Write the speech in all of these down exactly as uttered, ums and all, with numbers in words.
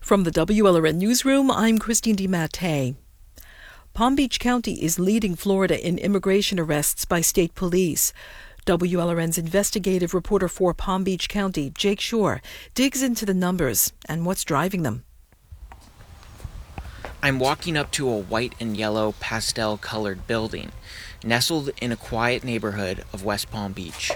From the W L R N Newsroom, I'm Christine DiMattei. Palm Beach County is leading Florida in immigration arrests by state police. W L R N's investigative reporter for Palm Beach County, Jake Shore, digs into the numbers and what's driving them. I'm walking up to a white and yellow pastel-colored building, nestled in a quiet neighborhood of West Palm Beach.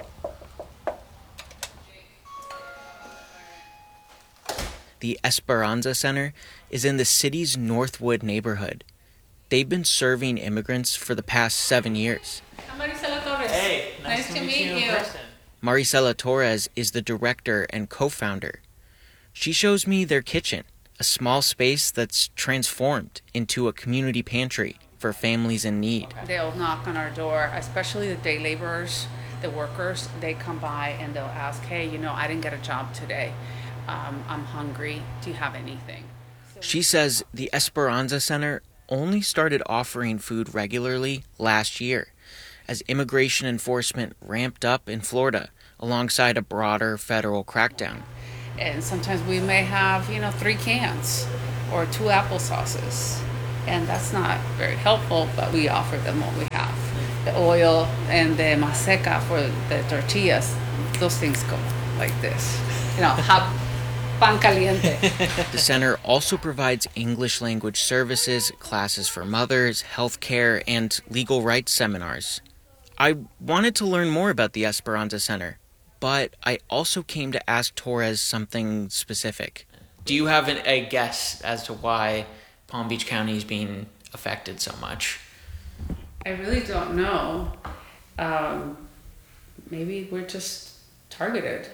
The Esperanza Center is in the city's Northwood neighborhood. They've been serving immigrants for the past seven years. I'm Maricela Torres. Hey, nice, nice to, to meet, meet you you. in person. Maricela Torres is the director and co-founder. She shows me their kitchen, a small space that's transformed into a community pantry for families in need. They'll knock on our door, especially the day laborers, the workers. They come by and they'll ask, hey, you know, I didn't get a job today. Um, I'm hungry. Do you have anything? She says the Esperanza Center only started offering food regularly last year as immigration enforcement ramped up in Florida alongside a broader federal crackdown. And sometimes we may have, you know, three cans or two applesauces. And that's not very helpful, but we offer them what we have. The oil and the maseca for the tortillas, those things go like this. You know, hot pan caliente. The center also provides English language services, classes for mothers, health care, and legal rights seminars. I wanted to learn more about the Esperanza Center, but I also came to ask Torres something specific. Do you have an, a guess as to why Palm Beach County is being affected so much? I really don't know. Um, maybe we're just targeted.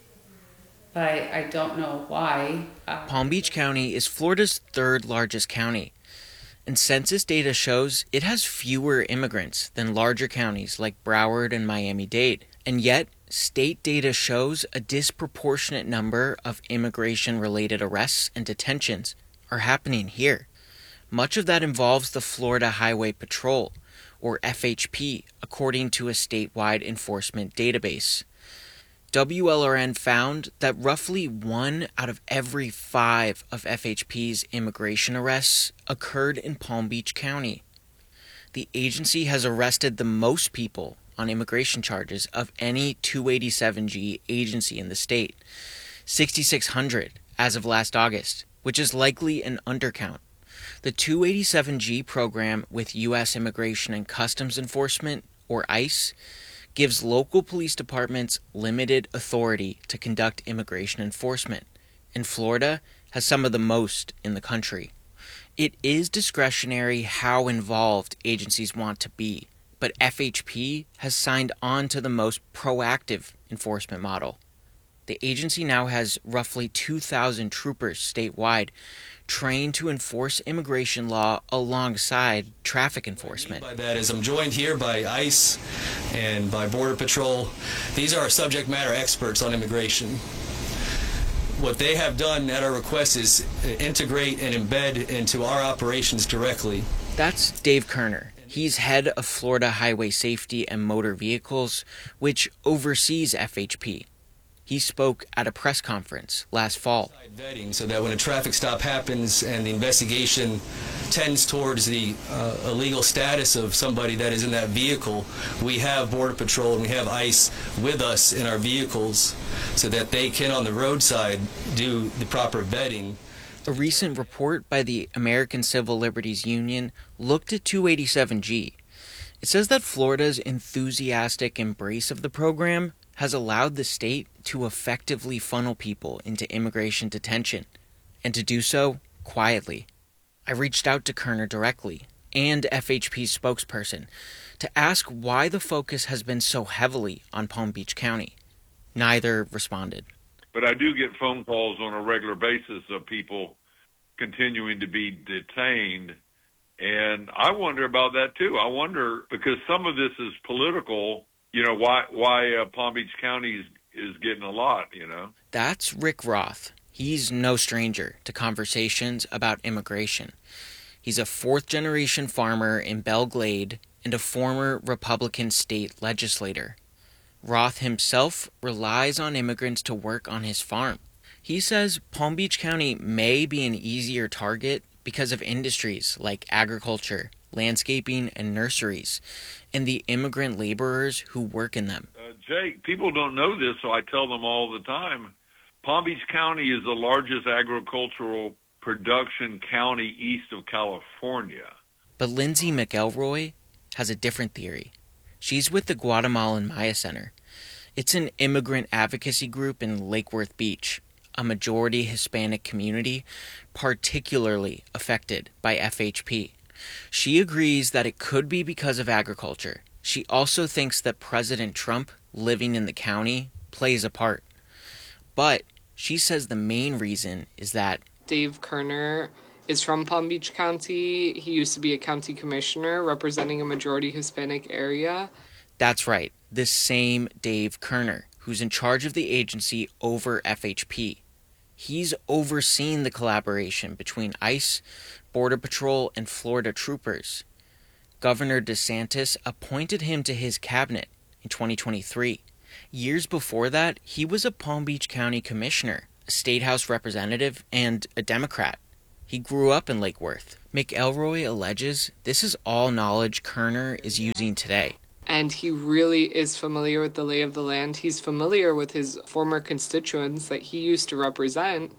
But I, I don't know why. Uh, Palm Beach County is Florida's third largest county, and census data shows it has fewer immigrants than larger counties like Broward and Miami-Dade. And yet, state data shows a disproportionate number of immigration-related arrests and detentions are happening here. Much of that involves the Florida Highway Patrol, or F H P, according to a statewide enforcement database. W L R N found that roughly one out of every five of F H P's immigration arrests occurred in Palm Beach County. The agency has arrested the most people on immigration charges of any two eighty-seven G agency in the state, sixty-six hundred as of last August, which is likely an undercount. The two eighty-seven G program with U S Immigration and Customs Enforcement, or ICE, gives local police departments limited authority to conduct immigration enforcement, and Florida has some of the most in the country. It is discretionary how involved agencies want to be, but F H P has signed on to the most proactive enforcement model. The agency now has roughly two thousand troopers statewide trained to enforce immigration law alongside traffic enforcement. By that is I'm joined here by ICE and by Border Patrol. These are our subject matter experts on immigration. What they have done at our request is integrate and embed into our operations directly. That's Dave Kerner. He's head of Florida Highway Safety and Motor Vehicles, which oversees F H P. He spoke at a press conference last fall. Vetting so that when a traffic stop happens and the investigation tends towards the uh, illegal status of somebody that is in that vehicle, we have Border Patrol and we have ICE with us in our vehicles so that they can, on the roadside, do the proper vetting. A recent report by the American Civil Liberties Union looked at two eighty-seven G. It says that Florida's enthusiastic embrace of the program has allowed the state to effectively funnel people into immigration detention, and to do so quietly. I reached out to Kerner directly, and F H P's spokesperson, to ask why the focus has been so heavily on Palm Beach County. Neither responded. But I do get phone calls on a regular basis of people continuing to be detained, and I wonder about that too. I wonder, because some of this is political, you know, why why uh, Palm Beach County is, is getting a lot, you know. That's Rick Roth. He's no stranger to conversations about immigration. He's a fourth-generation farmer in Belle Glade and a former Republican state legislator. Roth himself relies on immigrants to work on his farm. He says Palm Beach County may be an easier target because of industries like agriculture, landscaping, and nurseries, and the immigrant laborers who work in them. Uh, Jake, people don't know this, so I tell them all the time. Palm Beach County is the largest agricultural production county east of California. But Lindsay McElroy has a different theory. She's with the Guatemalan Maya Center. It's an immigrant advocacy group in Lake Worth Beach, a majority Hispanic community particularly affected by F H P. She agrees that it could be because of agriculture. She also thinks that President Trump living in the county plays a part. But she says the main reason is that Dave Kerner is from Palm Beach County. He used to be a county commissioner representing a majority Hispanic area. That's right, this same Dave Kerner, who's in charge of the agency over F H P. He's overseen the collaboration between ICE, Border Patrol, and Florida troopers. Governor DeSantis appointed him to his cabinet in twenty twenty-three. Years before that, he was a Palm Beach County commissioner, a state house representative, and a Democrat. He grew up in Lake Worth. McElroy alleges this is all knowledge Kerner is using today. And he really is familiar with the lay of the land. He's familiar with his former constituents that he used to represent,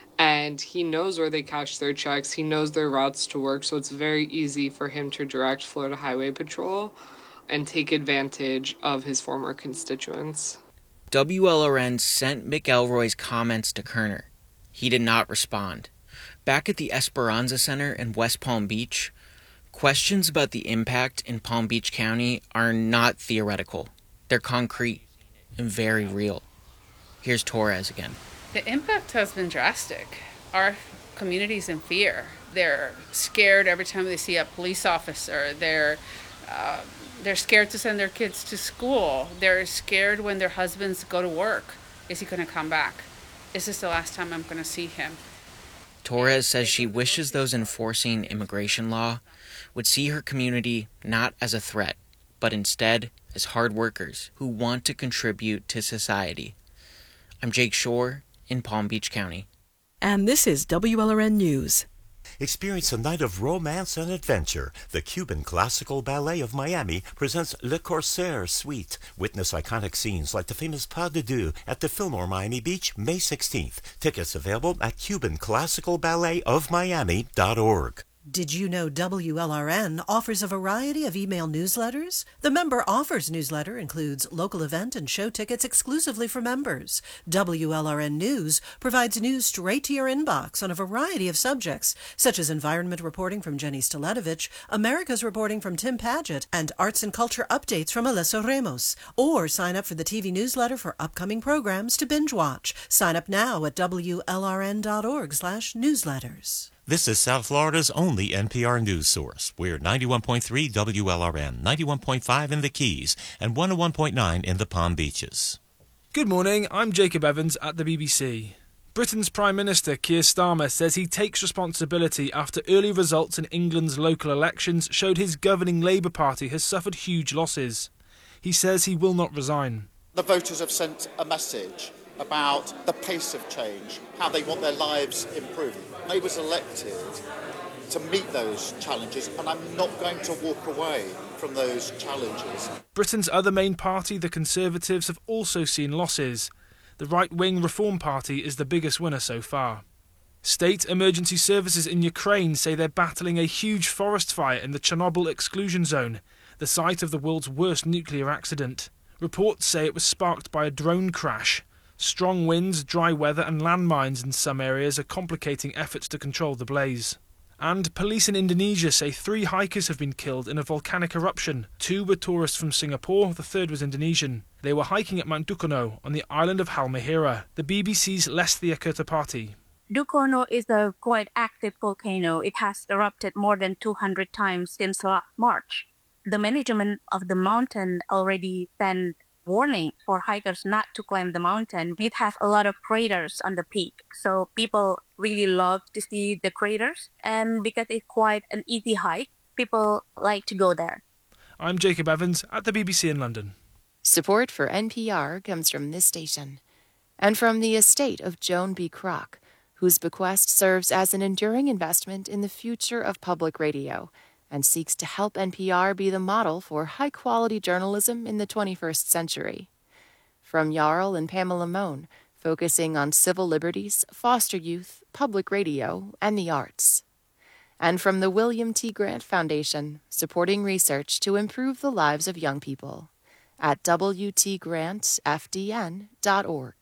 and he knows where they cash their checks. He knows their routes to work, so it's very easy for him to direct Florida Highway Patrol and take advantage of his former constituents. W L R N sent McElroy's comments to Kerner. He did not respond. Back at the Esperanza Center in West Palm Beach, questions about the impact in Palm Beach County are not theoretical. They're concrete and very real. Here's Torres again. The impact has been drastic. Our community's in fear. They're scared every time they see a police officer. They're uh, they're scared to send their kids to school. They're scared when their husbands go to work. Is he going to come back? Is this the last time I'm going to see him? Torres says she wishes those enforcing immigration law would see her community not as a threat, but instead as hard workers who want to contribute to society. I'm Jake Shore in Palm Beach County. And this is W L R N News. Experience a night of romance and adventure. The Cuban Classical Ballet of Miami presents Le Corsaire Suite. Witness iconic scenes like the famous Pas de Deux at the Fillmore Miami Beach, May sixteenth. Tickets available at cuban classical ballet of miami dot org. Did you know W L R N offers a variety of email newsletters? The Member Offers newsletter includes local event and show tickets exclusively for members. W L R N News provides news straight to your inbox on a variety of subjects, such as environment reporting from Jenny Staletovich, America's reporting from Tim Paget, and arts and culture updates from Alessa Ramos. Or sign up for the T V newsletter for upcoming programs to binge watch. Sign up now at W L R N dot org slash newsletters. This is South Florida's only N P R news source. We're ninety-one point three W L R N, ninety-one point five in the Keys, and one oh one point nine in the Palm Beaches. Good morning, I'm Jacob Evans at the B B C. Britain's Prime Minister Keir Starmer says he takes responsibility after early results in England's local elections showed his governing Labour Party has suffered huge losses. He says he will not resign. The voters have sent a message about the pace of change, how they want their lives improved. I was elected to meet those challenges, and I'm not going to walk away from those challenges. Britain's other main party, the Conservatives, have also seen losses. The right-wing Reform Party is the biggest winner so far. State emergency services in Ukraine say they're battling a huge forest fire in the Chernobyl exclusion zone, the site of the world's worst nuclear accident. Reports say it was sparked by a drone crash. Strong winds, dry weather and landmines in some areas are complicating efforts to control the blaze. And police in Indonesia say three hikers have been killed in a volcanic eruption. Two were tourists from Singapore, the third was Indonesian. They were hiking at Mount Dukono on the island of Halmahera. The B B C's Lesthia Kurtapati. Dukono is a quite active volcano. It has erupted more than two hundred times since last March. The management of the mountain already sent warning for hikers not to climb the mountain. It has a lot of craters on the peak, so people really love to see the craters, and because it's quite an easy hike, people like to go there. I'm Jacob Evans at the B B C in London. Support for N P R comes from this station and from the estate of Joan B. Kroc, whose bequest serves as an enduring investment in the future of public radio and seeks to help N P R be the model for high-quality journalism in the twenty-first century. From Jarl and Pamela Mohn, focusing on civil liberties, foster youth, public radio, and the arts. And from the William T. Grant Foundation, supporting research to improve the lives of young people at w t grant f d n dot org.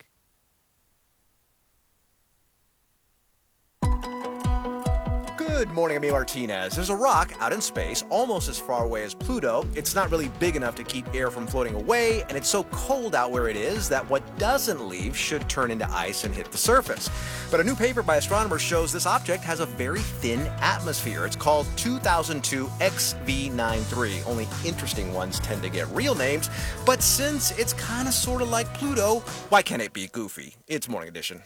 Good morning, I'm Amy Martinez. There's a rock out in space, almost as far away as Pluto. It's not really big enough to keep air from floating away, and it's so cold out where it is that what doesn't leave should turn into ice and hit the surface. But a new paper by astronomers shows this object has a very thin atmosphere. It's called two thousand two X V ninety-three. Only interesting ones tend to get real names, but since it's kind of sort of like Pluto, why can't it be goofy? It's Morning Edition.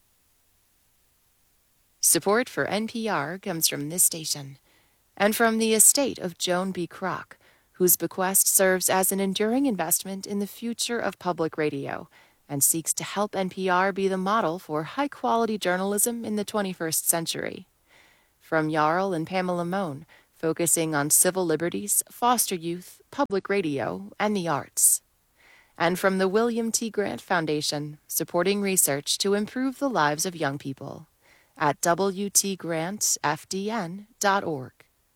Support for N P R comes from this station and from the estate of Joan B. Kroc, whose bequest serves as an enduring investment in the future of public radio and seeks to help N P R be the model for high-quality journalism in the twenty-first century. From Jarl and Pamela Mohn, focusing on civil liberties, foster youth, public radio, and the arts. And from the William T. Grant Foundation, supporting research to improve the lives of young people at w t grant f d n dot org.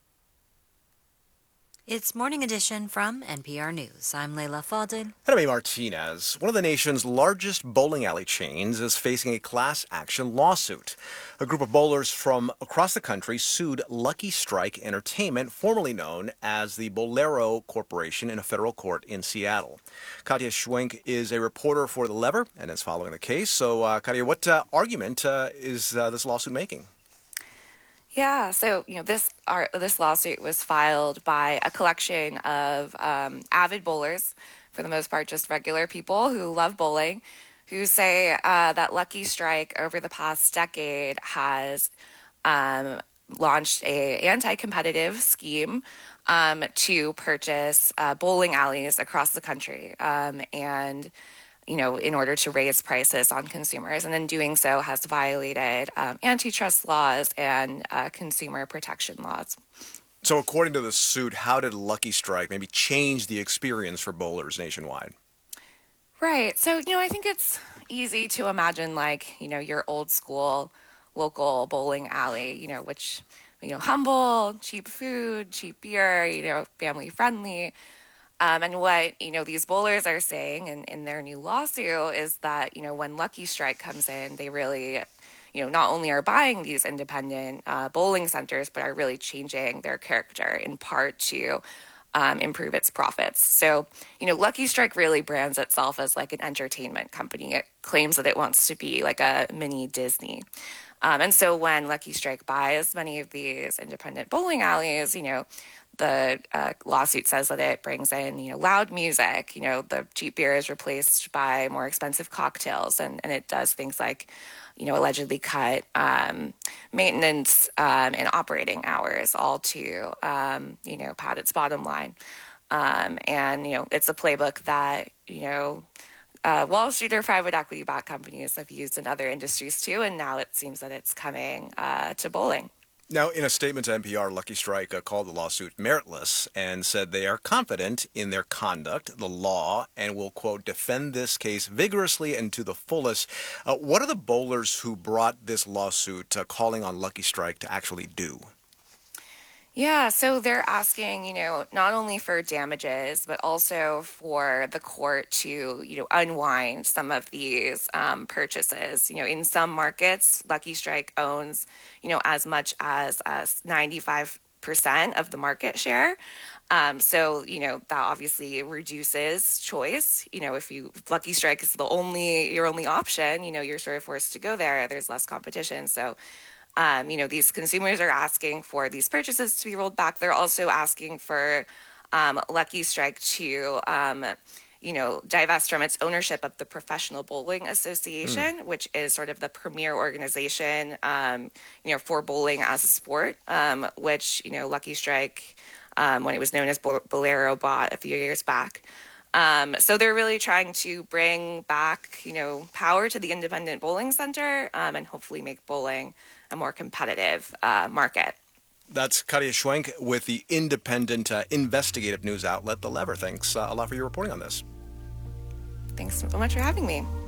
It's Morning Edition from N P R News. I'm Leila Fadel. And I'm Amy Martinez. One of the nation's largest bowling alley chains is facing a class action lawsuit. A group of bowlers from across the country sued Lucky Strike Entertainment, formerly known as the Bowlero Corporation, in a federal court in Seattle. Katya Schwenk is a reporter for The Lever and is following the case. So, uh, Katya, what uh, argument uh, is uh, this lawsuit making? Yeah, so you know this our, this lawsuit was filed by a collection of um, avid bowlers, for the most part just regular people who love bowling, who say uh, that Lucky Strike over the past decade has um, launched a anti-competitive scheme um, to purchase uh, bowling alleys across the country, um, and you know, in order to raise prices on consumers, and in doing so has violated um, antitrust laws and uh, consumer protection laws. So according to the suit, how did Lucky Strike maybe change the experience for bowlers nationwide? Right. So, you know, I think it's easy to imagine, like, you know, your old school local bowling alley, you know, which, you know, humble, cheap food, cheap beer, you know, family friendly. Um, and what, you know, these bowlers are saying in, in their new lawsuit is that, you know, when Lucky Strike comes in, they really, you know, not only are buying these independent uh, bowling centers, but are really changing their character in part to um, improve its profits. So, you know, Lucky Strike really brands itself as like an entertainment company. It claims that it wants to be like a mini Disney. Um, and so when Lucky Strike buys many of these independent bowling alleys, you know, the uh, lawsuit says that it brings in, you know, loud music, you know, the cheap beer is replaced by more expensive cocktails, and, and it does things like, you know, allegedly cut um, maintenance um, and operating hours, all to, um, you know, pad its bottom line. Um, and, you know, it's a playbook that, you know, uh, Wall Street or private equity-backed companies have used in other industries too, and now it seems that it's coming uh, to bowling. Now, in a statement to N P R, Lucky Strike uh, called the lawsuit meritless and said they are confident in their conduct, the law, and will, quote, defend this case vigorously and to the fullest. Uh, what are the bowlers who brought this lawsuit uh, calling on Lucky Strike to actually do? Yeah, so they're asking, you know, not only for damages, but also for the court to, you know, unwind some of these um, purchases. You know, in some markets, Lucky Strike owns, you know, as much as uh, ninety-five percent of the market share. Um, so, you know, that obviously reduces choice. You know, if you if Lucky Strike is the only, your only option, you know, you're sort of forced to go there. There's less competition. So, Um, you know, these consumers are asking for these purchases to be rolled back. They're also asking for um, Lucky Strike to, um, you know, divest from its ownership of the Professional Bowling Association, mm. which is sort of the premier organization, um, you know, for bowling as a sport, um, which, you know, Lucky Strike, um, when it was known as Bowlero, bought a few years back. Um, so they're really trying to bring back, you know, power to the independent bowling center um, and hopefully make bowling a more competitive uh, market. That's Katia Schwenk with the independent uh, investigative news outlet, The Lever. Thanks uh, a lot for your reporting on this. Thanks so much for having me.